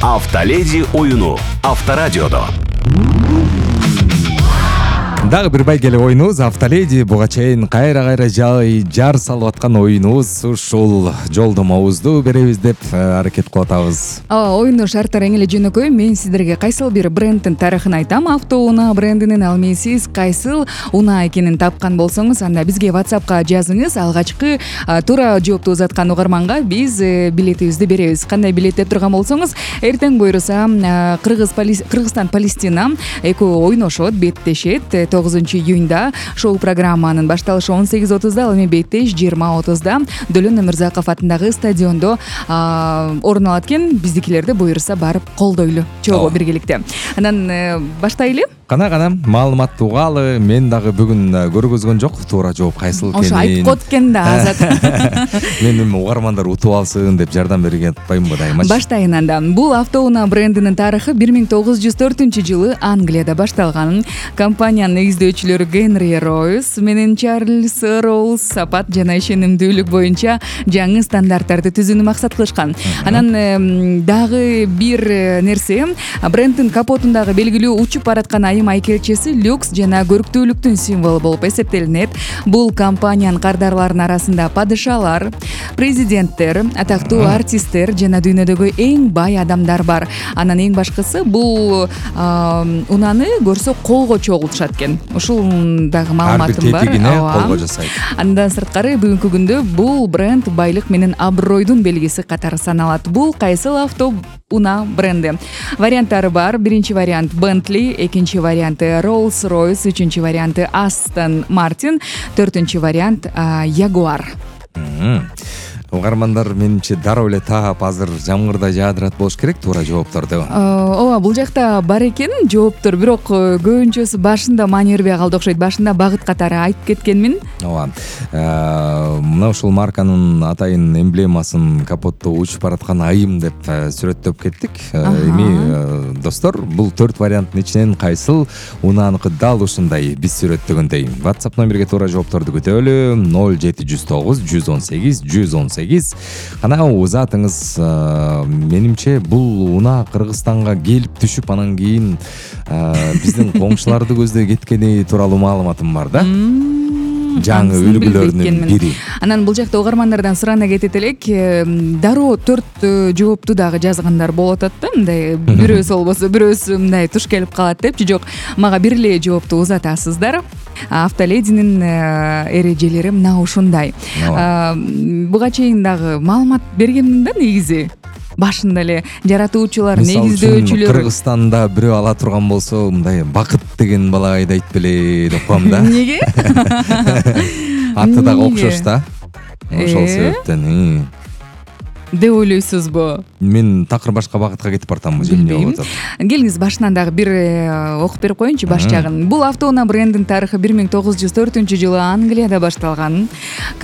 Автоледи оюну Авторадиодо. Дагы бир байгеле оюнубуз Автоледи буга чейин кайра жар салып аткан оюнубуз ушул жолдомобузду беребиз деп аракет кылып атабыз. Оюндун шарттары эң эле жөнөкөй. Мен сиздерге кайсыл бир брендтин тарыхын айтам. Автоунаа брендинин, ал эми сиз кайсыл унаа экенин тапкан болсоңуз, анда бизге WhatsAppка жазыңыз. Алгачкы туура жоопту узаткан угарманга биз билетибизди беребиз. Кандай билет деп турган болсоңуз, эртең буюрса Кыргызстан Палестина экөө ойношот, беттешет. 9-июнда шоу программанын башталышы 18:30, ал эми беттеш 20:30 Дөлөн Өмүрзаков атындагы стадиондо орун алат экен. Биздикилерди буюрса барып колдойлу чогуу биргеликте. Анан баштайлы. Кана маалыматты угалы. Мен дагы бүгүн көргөзгөн жок, туура жооп кайсыл экенин. Ошо айтып коет экен да азат. Мен угармандар утуп алсын деп жардам берген атпаймынбы дайыма. Баштайын анда. Бул Автоунаа брендинин тарыхы 1904-жылы Англияда башталган. Компаниянын негиздөөчүлөрү Генри Ройс менен Чарльз Роуз сапат жана ишенимдүүлүк боюнча жаңы стандарттарды түзүүнү максат кылышкан. Анан дагы бир нерсе, бренддин капотундагы белгилүү учуп бараткан айым айкелчеси люкс жана көрктүүлүктүн символу болуп эсептелинет. Бул компаниянын кардарларынын арасында падышалар, президенттер, атактуу артисттер жана дүйнөдөгү эң бай адамдар бар. Анан эң башкысы бул унааны көрсө колго чогултушат экен. Ушул дагы маалыматым бар. Колго жасайт. Андан сырткары бүгүнкү күндө бул бренд байлык менен абройдун белгиси катары саналат. Бул кайсыл Автоунаа бренди? Варианттары бар. Биринчи вариант Bentley, экинчи варианты Rolls-Royce, үчүнчү варианты Aston Martin, төртүнчү вариант Jaguar. Угармандар менимче дароо эле таап азыр жамгырда жаадырат болуш керек туура жоопторду. Ооба, бул жакта бар экен жооптор, бирок көбүнчөсү башында маани бербей калды окшойт. Башында багыт катары айтып кеткенмин. Ооба. Мына ушул марканын атайын эмблемасын капотто учуп бараткан айым деп сүрөттөп кеттик. Эми достор, бул 4 варианттын ичинен кайсыл унааныкы дал ушундай биз сүрөттөгөндөй. WhatsApp номерге туура жоопторду күтөлү. 0709 118 118. Кана узатыңыз. Менимче бул унаа Кыргызстанга келип түшүп, анан кийин биздин коңшуларды көздөй кеткени тууралуу маалыматым бар да. Жаңы үлгүлөрүнүн бири. Анан бул жакта угармандардан сурана кетет элек, дароо 4 жоопту дагы жазгандар болот атты. Мындай бирөөсү болбосо бирөөсү мындай туш келип калат депчи. Жок, мага бир эле жоопту узатасыздар. Автолединин эрежелери мына ушундай. Буга чейин дагы маалымат бергенмин да негизи. Башында эле жаратуучулар, негиздөөчүлөр. Кыргызстанда бирөө ала турган болсо, мындай Бакыт деген бала айдайт беле деп коем да. Неге? Аты дагы окшош да. Ошол себептен. Деп ойлойсузбу? Мен такыр башка багытка кетип бартамбы, эмне болуп атат? Келиңиз башынан дагы бир окуп берип коеюнчу баш жагын. Бул Автоунаа брендинин тарыхы 1904-жылы Англияда башталган.